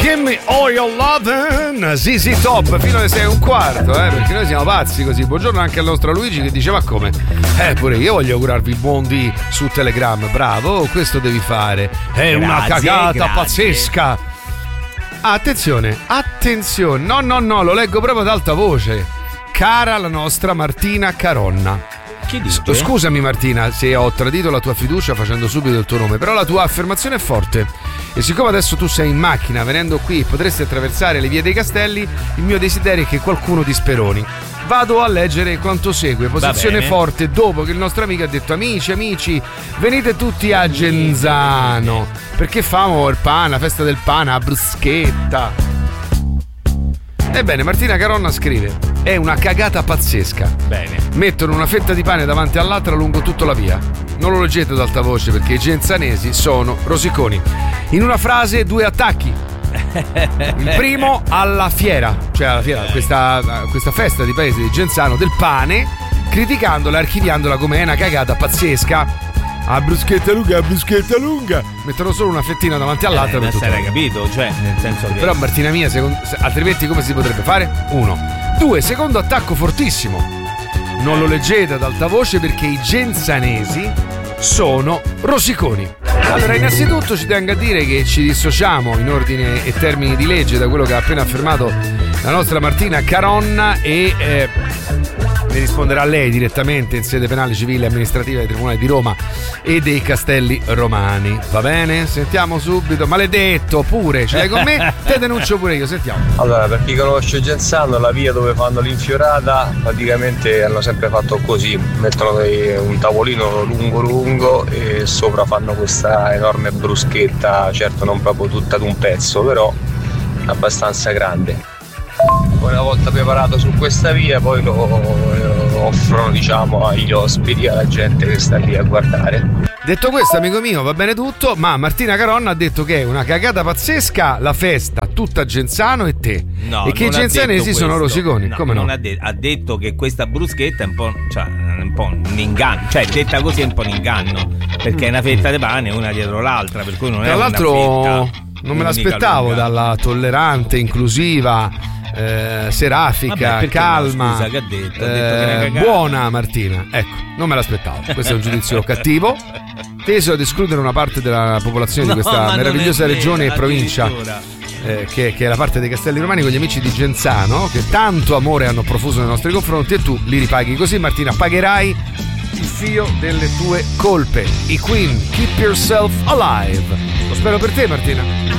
Give me all your lovin', ZZ Top, fino alle 6:15, perché noi siamo pazzi così. Buongiorno anche al nostro Luigi che dice: ma come? Pure io voglio augurarvi il buon dì su Telegram, bravo, questo devi fare. È una cagata pazzesca. Attenzione, no, lo leggo proprio ad alta voce. Cara la nostra Martina Caronna. Chi dice? Scusami Martina se ho tradito la tua fiducia facendo subito il tuo nome, però la tua affermazione è forte e siccome adesso tu sei in macchina venendo qui potresti attraversare le vie dei Castelli, il mio desiderio è che qualcuno ti speroni. Vado a leggere quanto segue. Posizione forte dopo che il nostro amico ha detto: amici, venite tutti a Genzano perché famo il pane, la festa del pane, a bruschetta. Ebbene, Martina Caronna scrive: è una cagata pazzesca. Bene. Mettono una fetta di pane davanti all'altra lungo tutta la via. Non lo leggete ad alta voce perché i genzanesi sono rosiconi. In una frase, 2 attacchi. Il primo alla fiera, cioè alla fiera, questa festa di paese di Genzano del pane, criticandola, archiviandola come è una cagata pazzesca. A bruschetta lunga. Mettono solo una fettina davanti all'altra. Non sarei capito, cioè nel senso che. Però Martina mia, altrimenti come si potrebbe fare? 1. 2. Secondo attacco fortissimo. Non lo leggete ad alta voce perché i genzanesi sono rosiconi. Allora, innanzitutto ci tengo a dire che ci dissociamo in ordine e termini di legge da quello che ha appena affermato la nostra Martina Caronna e ne risponderà lei direttamente in sede penale, civile e amministrativa dei tribunali di Roma e dei Castelli Romani. Va bene? Sentiamo subito. Maledetto, pure, ce l'hai con me? Te denuncio pure io, sentiamo. Allora, per chi conosce Genzano, la via dove fanno l'infiorata praticamente hanno sempre fatto così: mettono un tavolino lungo e sopra fanno questa enorme bruschetta, certo non proprio tutta ad un pezzo, però abbastanza grande. Poi una volta preparato su questa via poi lo offrono, diciamo, agli ospiti, alla gente che sta lì a guardare. Detto questo, amico mio, va bene tutto, ma Martina Caronna ha detto che è una cagata pazzesca la festa tutta a Genzano e te. No, e che i genzanesi sono rosiconi. No, come no? Ha detto che questa bruschetta è un po' un inganno, cioè detta così è un po' un inganno, perché è una fetta di pane una dietro l'altra, per cui non è una fetta. Tra l'altro non me l'aspettavo dalla tollerante, inclusiva, serafica, vabbè, calma, no, scusa, che ha detto? Ha detto che buona Martina. Ecco, non me l'aspettavo. Questo è un giudizio cattivo, teso ad escludere una parte della popolazione di questa meravigliosa regione e provincia, che è la parte dei Castelli Romani, con gli amici di Genzano che tanto amore hanno profuso nei nostri confronti, e tu li ripaghi così. Martina, pagherai il fio delle tue colpe. I Queen, Keep Yourself Alive. Lo spero per te, Martina.